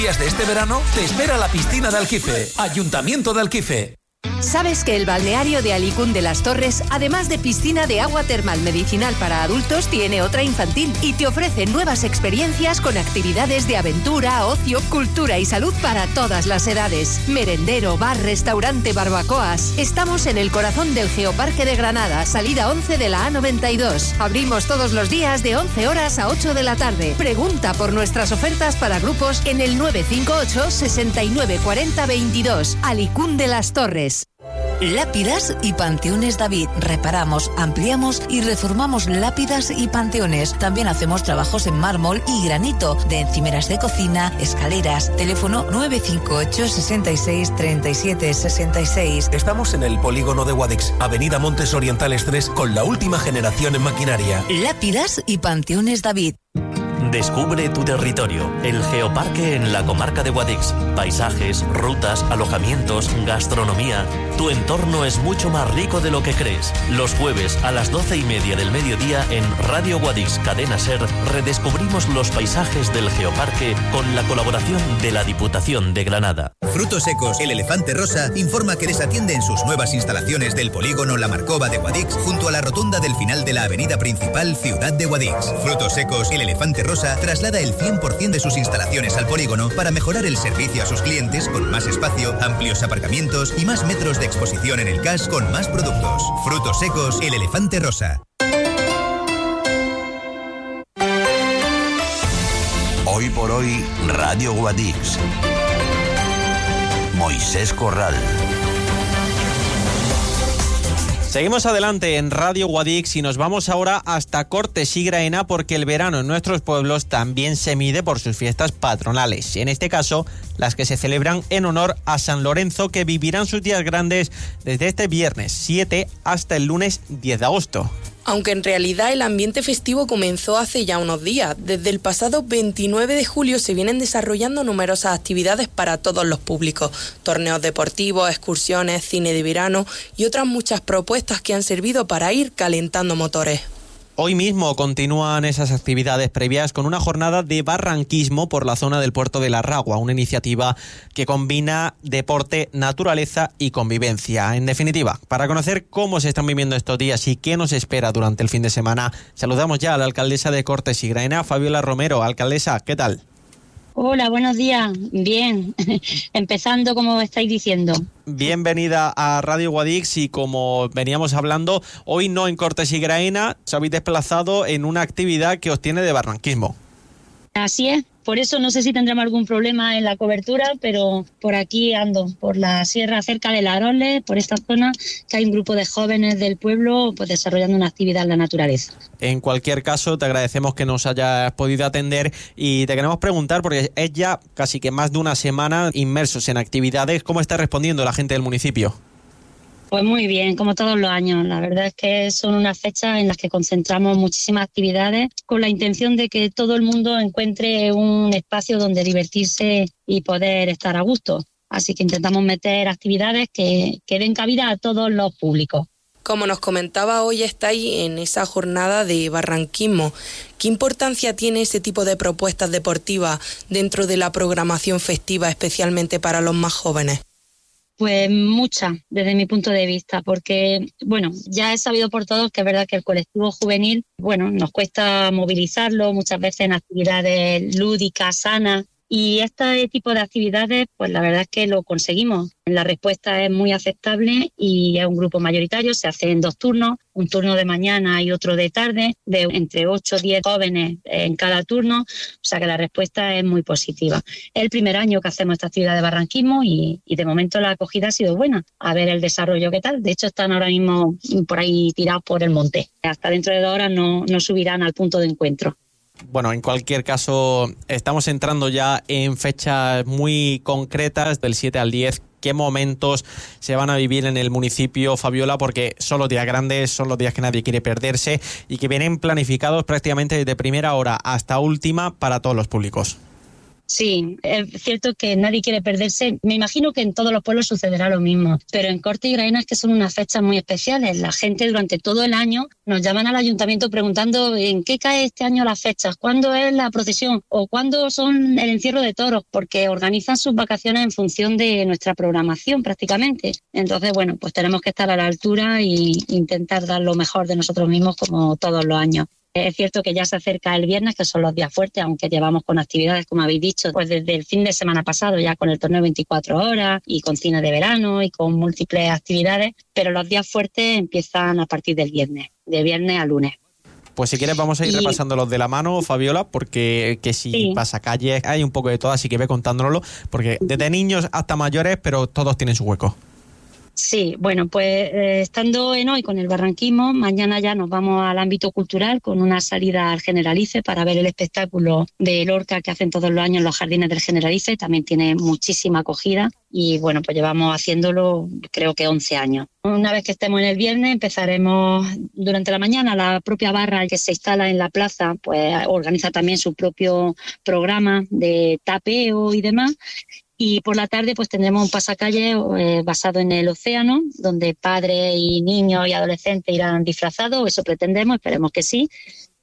días de este verano te espera la piscina de Alquife, Ayuntamiento de Alquife. ¿Sabes que el balneario de Alicún de las Torres, además de piscina de agua termal medicinal para adultos, tiene otra infantil y te ofrece nuevas experiencias con actividades de aventura, ocio, cultura y salud para todas las edades? Merendero, bar, restaurante, barbacoas. Estamos en el corazón del Geoparque de Granada, salida 11 de la A92. Abrimos todos los días de 11 horas a 8 de la tarde. Pregunta por nuestras ofertas para grupos en el 958 69 40 22. Alicún de las Torres. Lápidas y Panteones David. Reparamos, ampliamos y reformamos lápidas y panteones. También hacemos trabajos en mármol y granito, de encimeras de cocina, escaleras. Teléfono 958 66 37 66. Estamos en el polígono de Guadix, Avenida Montes Orientales 3, con la última generación en maquinaria. Lápidas y Panteones David. Descubre tu territorio, el Geoparque en la comarca de Guadix. Paisajes, rutas, alojamientos, gastronomía. Tu entorno es mucho más rico de lo que crees. Los jueves a las 12:30 del mediodía en Radio Guadix Cadena Ser redescubrimos los paisajes del Geoparque con la colaboración de la Diputación de Granada. Frutos Secos, El Elefante Rosa, informa que les atiende en sus nuevas instalaciones del polígono La Marcova de Guadix, junto a la rotonda del final de la avenida principal Ciudad de Guadix. Frutos Secos, El Elefante Rosa traslada el 100% de sus instalaciones al polígono para mejorar el servicio a sus clientes con más espacio, amplios aparcamientos y más metros de exposición en el CAS con más productos. Frutos Secos, El Elefante Rosa. Hoy por hoy, Radio Guadix. Moisés Corral. Seguimos adelante en Radio Guadix y nos vamos ahora hasta Cortes y Graena porque el verano en nuestros pueblos también se mide por sus fiestas patronales. En este caso, las que se celebran en honor a San Lorenzo, que vivirán sus días grandes desde este viernes 7 hasta el lunes 10 de agosto. Aunque en realidad el ambiente festivo comenzó hace ya unos días. Desde el pasado 29 de julio se vienen desarrollando numerosas actividades para todos los públicos. Torneos deportivos, excursiones, cine de verano y otras muchas propuestas que han servido para ir calentando motores. Hoy mismo continúan esas actividades previas con una jornada de barranquismo por la zona del puerto de La Ragua, una iniciativa que combina deporte, naturaleza y convivencia. En definitiva, para conocer cómo se están viviendo estos días y qué nos espera durante el fin de semana, saludamos ya a la alcaldesa de Cortes y Graena, Fabiola Romero. Alcaldesa, ¿qué tal? Hola, buenos días. Bien, empezando como estáis diciendo. Bienvenida a Radio Guadix y como veníamos hablando, hoy no en Cortes y Graena, os habéis desplazado en una actividad que os tiene de barranquismo. Así es, por eso no sé si tendremos algún problema en la cobertura, pero por aquí ando, por la sierra cerca de Laroles, por esta zona, que hay un grupo de jóvenes del pueblo pues desarrollando una actividad en la naturaleza. En cualquier caso, te agradecemos que nos hayas podido atender y te queremos preguntar, porque es ya casi que más de una semana inmersos en actividades, ¿cómo está respondiendo la gente del municipio? Pues muy bien, como todos los años. La verdad es que son unas fechas en las que concentramos muchísimas actividades con la intención de que todo el mundo encuentre un espacio donde divertirse y poder estar a gusto. Así que intentamos meter actividades que den cabida a todos los públicos. Como nos comentaba, hoy estáis en esa jornada de barranquismo. ¿Qué importancia tiene ese tipo de propuestas deportivas dentro de la programación festiva, especialmente para los más jóvenes? Pues mucha, desde mi punto de vista, porque, bueno, ya es sabido por todos que es verdad que el colectivo juvenil, bueno, nos cuesta movilizarlo muchas veces en actividades lúdicas, sanas, y este tipo de actividades, pues la verdad es que lo conseguimos. La respuesta es muy aceptable y es un grupo mayoritario, se hace en 2 turnos, un turno de mañana y otro de tarde, de entre 8 o 10 jóvenes en cada turno, o sea que la respuesta es muy positiva. Es el primer año que hacemos esta actividad de barranquismo y de momento la acogida ha sido buena. A ver el desarrollo qué tal. De hecho están ahora mismo por ahí tirados por el monte. Hasta dentro de 2 horas no subirán al punto de encuentro. Bueno, en cualquier caso, estamos entrando ya en fechas muy concretas, del 7 al 10. ¿Qué momentos se van a vivir en el municipio, Fabiola? Porque son los días grandes, son los días que nadie quiere perderse y que vienen planificados prácticamente desde primera hora hasta última para todos los públicos. Sí, es cierto que nadie quiere perderse. Me imagino que en todos los pueblos sucederá lo mismo, pero en Corte y Graena es que son unas fechas muy especiales. La gente durante todo el año nos llaman al ayuntamiento preguntando en qué cae este año las fechas, cuándo es la procesión o cuándo son el encierro de toros, porque organizan sus vacaciones en función de nuestra programación prácticamente. Entonces, bueno, pues tenemos que estar a la altura e intentar dar lo mejor de nosotros mismos como todos los años. Es cierto que ya se acerca el viernes, que son los días fuertes, aunque llevamos con actividades, como habéis dicho, pues desde el fin de semana pasado, ya con el torneo 24 horas y con cine de verano y con múltiples actividades, pero los días fuertes empiezan a partir del viernes, de viernes a lunes. Pues si quieres vamos a ir repasándolos de la mano, Fabiola, porque que si pasacalles hay un poco de todo, así que ve contándonoslo, porque desde niños hasta mayores, pero todos tienen su hueco. Sí, bueno, pues estando en hoy con el barranquismo, mañana ya nos vamos al ámbito cultural con una salida al Generalife para ver el espectáculo de Lorca que hacen todos los años en los jardines del Generalife. También tiene muchísima acogida y bueno, pues llevamos haciéndolo creo que 11 años. Una vez que estemos en el viernes empezaremos durante la mañana. La propia barra que se instala en la plaza pues organiza también su propio programa de tapeo y demás. Y por la tarde pues tendremos un pasacalle basado en el océano, donde padres y niños y adolescentes irán disfrazados, eso pretendemos, esperemos que sí,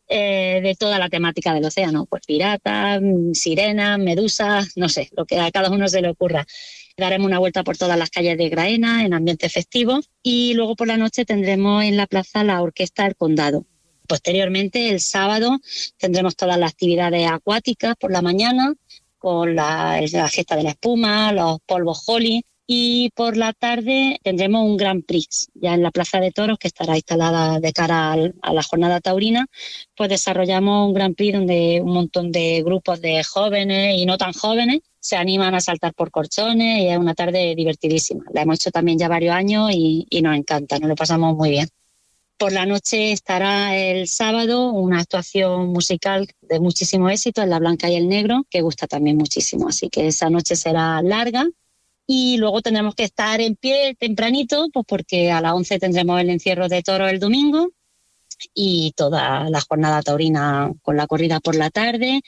de toda la temática del océano, pues piratas, sirenas, medusas, no sé, lo que a cada uno se le ocurra. Daremos una vuelta por todas las calles de Graena en ambiente festivo y luego por la noche tendremos en la plaza la Orquesta del Condado. Posteriormente, el sábado, tendremos todas las actividades acuáticas por la mañana, con la gesta de la espuma, los polvos Holly, y por la tarde tendremos un Grand Prix ya en la Plaza de Toros que estará instalada de cara a la jornada taurina. Pues desarrollamos un Grand Prix donde un montón de grupos de jóvenes y no tan jóvenes se animan a saltar por corchones y es una tarde divertidísima. La hemos hecho también ya varios años y nos encanta, nos lo pasamos muy bien. Por la noche estará el sábado una actuación musical de muchísimo éxito en La Blanca y el Negro, que gusta también muchísimo. Así que esa noche será larga y luego tendremos que estar en pie tempranito, pues porque a las 11 tendremos el encierro de toros el domingo y toda la jornada taurina con la corrida por la tarde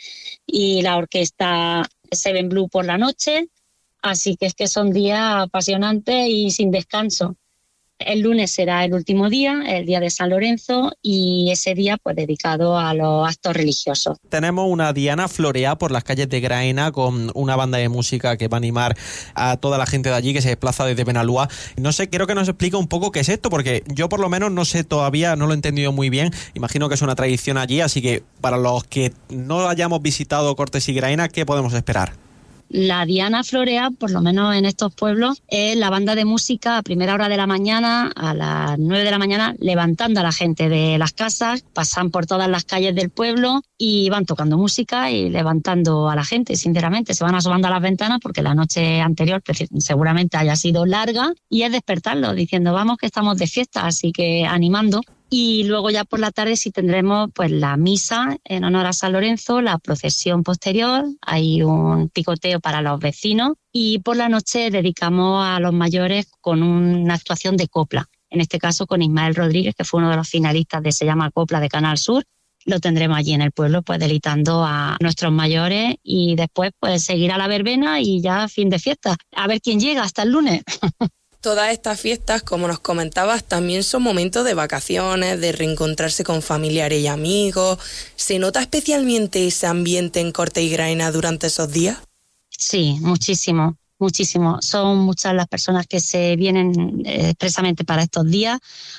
y la orquesta Seven Blue por la noche. Así que es que son días apasionantes y sin descanso. El lunes será el último día, el día de San Lorenzo, y ese día pues dedicado a los actos religiosos. Tenemos una diana floreada por las calles de Graena con una banda de música que va a animar a toda la gente de allí que se desplaza desde Benalúa. No sé, quiero que nos explique un poco qué es esto, porque yo por lo menos no sé todavía, no lo he entendido muy bien. Imagino que es una tradición allí, así que para los que no hayamos visitado Cortes y Graena, ¿qué podemos esperar? La diana florea, por lo menos en estos pueblos, es la banda de música a primera hora de la mañana, a las 9 de la mañana, levantando a la gente de las casas, pasan por todas las calles del pueblo y van tocando música y levantando a la gente, sinceramente. Se van asomando a las ventanas porque la noche anterior seguramente haya sido larga y es despertarlos diciendo vamos que estamos de fiesta, así que animando. Y luego ya por la tarde sí tendremos pues la misa en honor a San Lorenzo, la procesión posterior, hay un picoteo para los vecinos y por la noche dedicamos a los mayores con una actuación de copla, en este caso con Ismael Rodríguez, que fue uno de los finalistas de Se llama Copla de Canal Sur. Lo tendremos allí en el pueblo pues deleitando a nuestros mayores y después pues seguirá la verbena y ya fin de fiesta. A ver quién llega hasta el lunes. Todas estas fiestas, como nos comentabas, también son momentos de vacaciones, de reencontrarse con familiares y amigos. ¿Se nota especialmente ese ambiente en Cortes y Graena durante esos días? Sí, muchísimo, muchísimo. Son muchas las personas que se vienen expresamente para estos días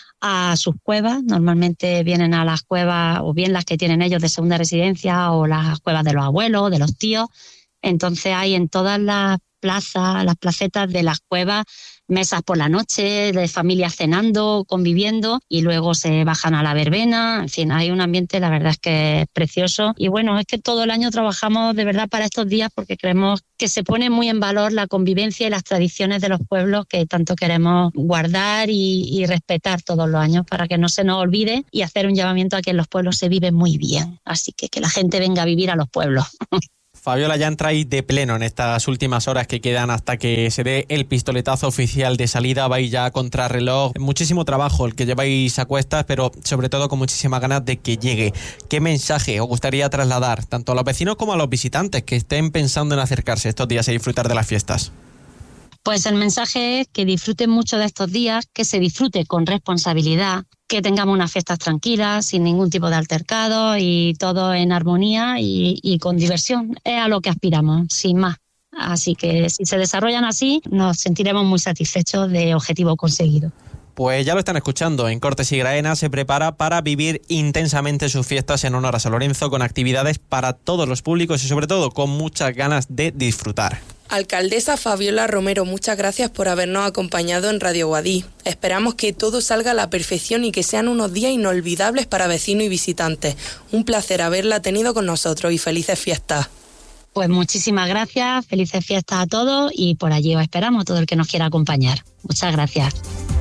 a sus cuevas. Normalmente vienen a las cuevas, o bien las que tienen ellos de segunda residencia, o las cuevas de los abuelos, de los tíos. Entonces hay en todas las plazas, las placetas de las cuevas, mesas por la noche, de familias cenando, conviviendo y luego se bajan a la verbena. En fin, hay un ambiente, la verdad es que es precioso. Y bueno, es que todo el año trabajamos de verdad para estos días porque creemos que se pone muy en valor la convivencia y las tradiciones de los pueblos que tanto queremos guardar y respetar todos los años para que no se nos olvide y hacer un llamamiento a que en los pueblos se vive muy bien. Así que la gente venga a vivir a los pueblos. Fabiola, ya entráis de pleno en estas últimas horas que quedan hasta que se dé el pistoletazo oficial de salida. Vais ya a contrarreloj. Muchísimo trabajo el que lleváis a cuestas, pero sobre todo con muchísimas ganas de que llegue. ¿Qué mensaje os gustaría trasladar tanto a los vecinos como a los visitantes que estén pensando en acercarse estos días a disfrutar de las fiestas? Pues el mensaje es que disfruten mucho de estos días, que se disfrute con responsabilidad, que tengamos unas fiestas tranquilas, sin ningún tipo de altercado y todo en armonía y con diversión. Es a lo que aspiramos, sin más. Así que si se desarrollan así, nos sentiremos muy satisfechos de objetivo conseguido. Pues ya lo están escuchando, en Cortes y Graena se prepara para vivir intensamente sus fiestas en honor a San Lorenzo, con actividades para todos los públicos y sobre todo con muchas ganas de disfrutar. Alcaldesa Fabiola Romero, muchas gracias por habernos acompañado en Radio Guadix. Esperamos que todo salga a la perfección y que sean unos días inolvidables para vecinos y visitantes. Un placer haberla tenido con nosotros y felices fiestas. Pues muchísimas gracias, felices fiestas a todos y por allí os esperamos, todo el que nos quiera acompañar. Muchas gracias.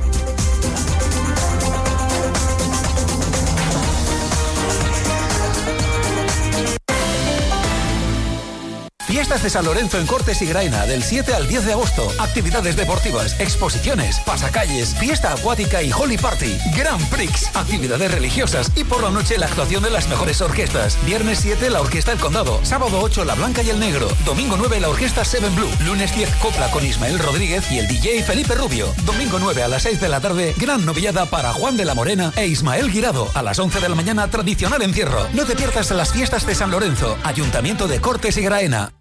Fiestas de San Lorenzo en Cortes y Graena, del 7 al 10 de agosto. Actividades deportivas, exposiciones, pasacalles, fiesta acuática y Holy Party. Grand Prix, actividades religiosas y por la noche la actuación de las mejores orquestas. Viernes 7 la Orquesta El Condado, sábado 8 la Blanca y el Negro, domingo 9 la Orquesta Seven Blue, lunes 10 Copla con Ismael Rodríguez y el DJ Felipe Rubio. Domingo 9 a las 6 de la tarde, gran novillada para Juan de la Morena e Ismael Guirado. A las 11 de la mañana, tradicional encierro. No te pierdas las fiestas de San Lorenzo, Ayuntamiento de Cortes y Graena.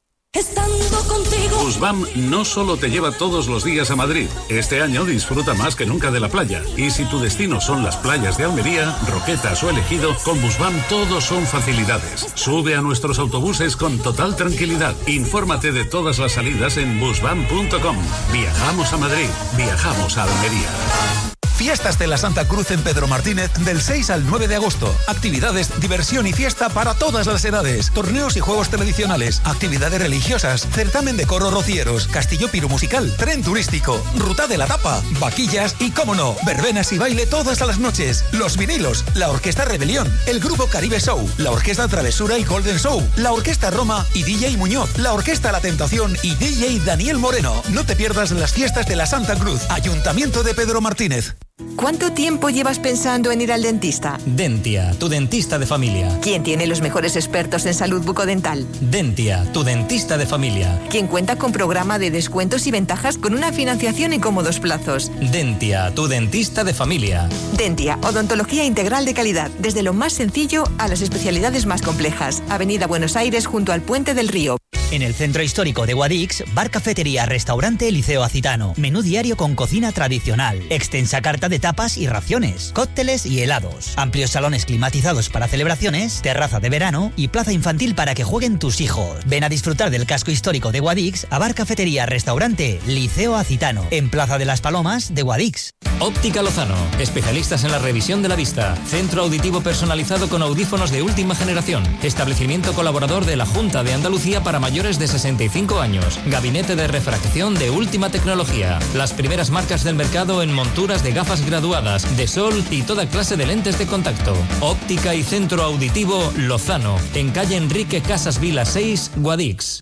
Estando contigo. Busbam no solo te lleva todos los días a Madrid. Este año disfruta más que nunca de la playa. Y si tu destino son las playas de Almería, Roquetas o Ejido, con Busbam todos son facilidades. Sube a nuestros autobuses con total tranquilidad. Infórmate de todas las salidas en busbam.com. Viajamos a Madrid, viajamos a Almería. Fiestas de la Santa Cruz en Pedro Martínez del 6 al 9 de agosto. Actividades, diversión y fiesta para todas las edades. Torneos y juegos tradicionales, actividades religiosas, certamen de coro rocieros, castillo pirumusical, tren turístico, ruta de la tapa, vaquillas y, cómo no, verbenas y baile todas las noches. Los vinilos, la Orquesta Rebelión, el Grupo Caribe Show, la Orquesta Travesura y Golden Show, la Orquesta Roma y DJ Muñoz, la Orquesta La Tentación y DJ Daniel Moreno. No te pierdas las fiestas de la Santa Cruz, Ayuntamiento de Pedro Martínez. ¿Cuánto tiempo llevas pensando en ir al dentista? Dentia, tu dentista de familia. ¿Quién tiene los mejores expertos en salud bucodental? Dentia, tu dentista de familia. ¿Quién cuenta con programa de descuentos y ventajas con una financiación en cómodos plazos? Dentia, tu dentista de familia. Dentia, odontología integral de calidad, desde lo más sencillo a las especialidades más complejas. Avenida Buenos Aires, junto al Puente del Río. En el centro histórico de Guadix, bar, cafetería, restaurante Liceo Acitano. Menú diario con cocina tradicional. Extensa carta de tapas y raciones. Cócteles y helados. Amplios salones climatizados para celebraciones. Terraza de verano y plaza infantil para que jueguen tus hijos. Ven a disfrutar del casco histórico de Guadix a bar, cafetería, restaurante Liceo Acitano. En Plaza de las Palomas de Guadix. Óptica Lozano. Especialistas en la revisión de la vista. Centro auditivo personalizado con audífonos de última generación. Establecimiento colaborador de la Junta de Andalucía para mayores de 65 años. Gabinete de refracción de última tecnología. Las primeras marcas del mercado en monturas de gafas graduadas, de sol y toda clase de lentes de contacto. Óptica y Centro Auditivo Lozano. En calle Enrique Casas Vila 6, Guadix.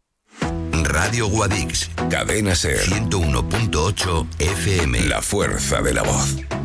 Radio Guadix. Cadena Ser. 101.8 FM. La fuerza de la voz.